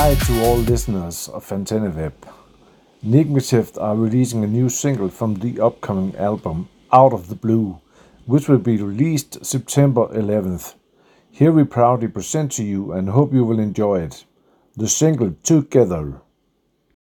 Hi to all listeners of Antenneweb. Nigmatift are releasing a new single from the upcoming album Out of the Blue, which will be released September 11th. Here we proudly present to you and hope you will enjoy it. The single Together.